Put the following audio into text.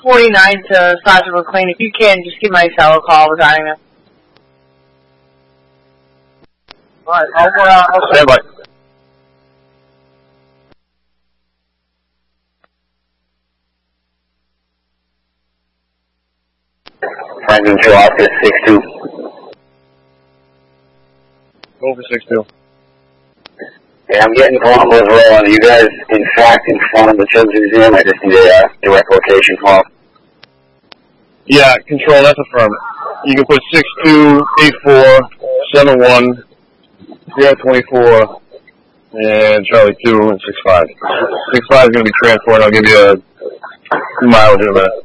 49 to Sergeant McLean. If you can, just give my cell a call regarding this. Alright, I'll stand by. 2 Officer 6-2. Over 6-2. Yeah, I'm getting phone calls rolling. Are you guys, in fact, in front of the Children's Museum? I just need a direct location call. Yeah, Control, that's affirmed. You can put 628471 and Charlie 2 and 65. 65 is going to be transport. I'll give you a mileage in a minute.